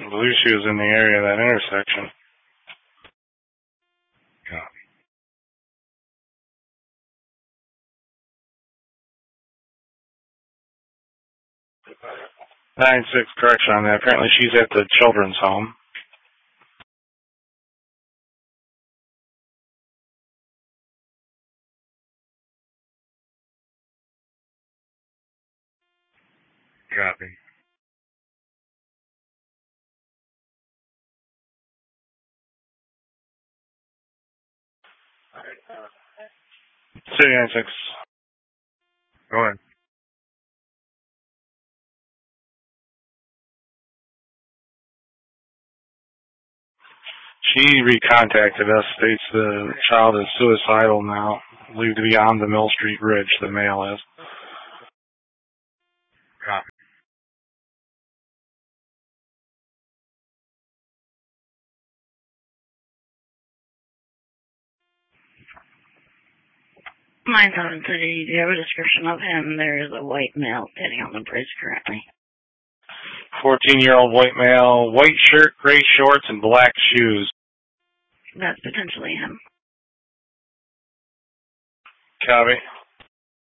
I believe she was in the area of that intersection. Copy. 9-6 correction on that. Apparently she's at the children's home. Copy. City 9-6. Go ahead. She recontacted us, states the child is suicidal now, believed to be on the Mill Street Ridge, the male is. Copy. Mine's on City. Do you have a description of him? There is a white male standing on the bridge currently. 14-year-old white male, white shirt, gray shorts, and black shoes. That's potentially him. Copy.